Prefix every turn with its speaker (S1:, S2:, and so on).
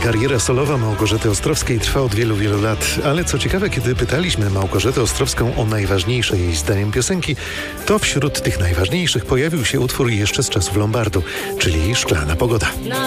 S1: Kariera solowa Małgorzaty Ostrowskiej trwa od wielu, wielu lat, ale co ciekawe, kiedy pytaliśmy Małgorzatę Ostrowską o najważniejsze jej zdaniem piosenki, to wśród tych najważniejszych pojawił się utwór jeszcze z czasów Lombardu, czyli Szklana Pogoda.